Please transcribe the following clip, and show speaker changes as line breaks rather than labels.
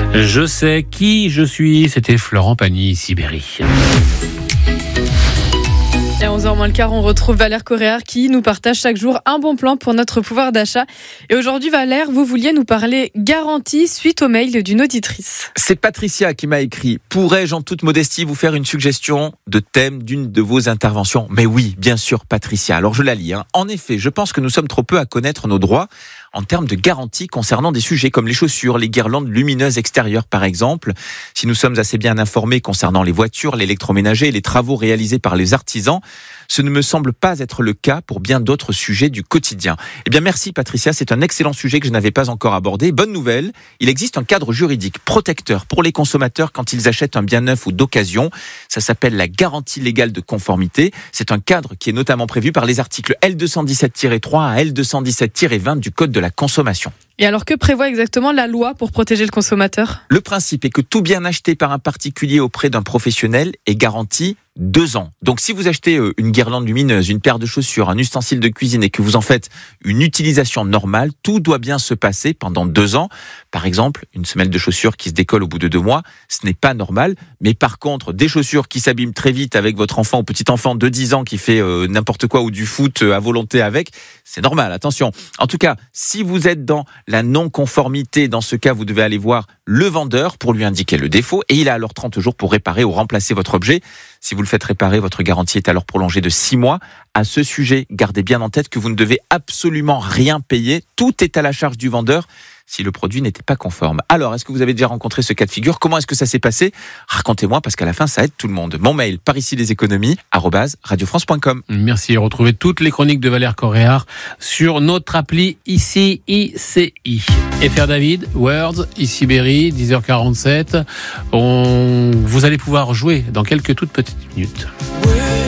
Je sais qui je suis, c'était Florent Pagny, Sibérie.
Et à 11h moins le quart, on retrouve Valère Coréard qui nous partage chaque jour un bon plan pour notre pouvoir d'achat. Et aujourd'hui, Valère, vous vouliez nous parler garantie suite au mail d'une auditrice.
C'est Patricia qui m'a écrit. Pourrais-je en toute modestie vous faire une suggestion de thème d'une de vos interventions ? Mais oui, bien sûr, Patricia. Alors je la lis. En effet, je pense que nous sommes trop peu à connaître nos droits en termes de garantie concernant des sujets comme les chaussures, les guirlandes lumineuses extérieures par exemple. Si nous sommes assez bien informés concernant les voitures, l'électroménager et les travaux réalisés par les artisans, ce ne me semble pas être le cas pour bien d'autres sujets du quotidien. Eh bien merci Patricia, c'est un excellent sujet que je n'avais pas encore abordé. Bonne nouvelle, il existe un cadre juridique protecteur pour les consommateurs quand ils achètent un bien neuf ou d'occasion. Ça s'appelle la garantie légale de conformité. C'est un cadre qui est notamment prévu par les articles L217-3 à L217-20 du Code de la consommation.
Et alors, que prévoit exactement la loi pour protéger le consommateur ?
Le principe est que tout bien acheté par un particulier auprès d'un professionnel est garanti 2 ans. Donc si vous achetez une guirlande lumineuse, une paire de chaussures, un ustensile de cuisine et que vous en faites une utilisation normale, tout doit bien se passer pendant 2 ans. Par exemple, une semelle de chaussures qui se décolle au bout de 2 mois, ce n'est pas normal. Mais par contre, des chaussures qui s'abîment très vite avec votre enfant ou petit enfant de 10 ans qui fait n'importe quoi ou du foot à volonté avec, c'est normal, attention. En tout cas, si vous êtes dans la non-conformité, dans ce cas, vous devez aller voir le vendeur pour lui indiquer le défaut et il a alors 30 jours pour réparer ou remplacer votre objet. Si vous le faites réparer, votre garantie est alors prolongée de 6 mois. À ce sujet, gardez bien en tête que vous ne devez absolument rien payer. Tout est à la charge du vendeur si le produit n'était pas conforme. Alors, est-ce que vous avez déjà rencontré ce cas de figure ? Comment est-ce que ça s'est passé ? Racontez-moi, parce qu'à la fin, ça aide tout le monde. Mon mail, paricileséconomies@radiofrance.com.
Merci. Retrouvez toutes les chroniques de Valère Coréard sur notre appli ICI. FR David, Words, Sibérie, 10h47. Vous allez pouvoir jouer dans quelques toutes petites minutes.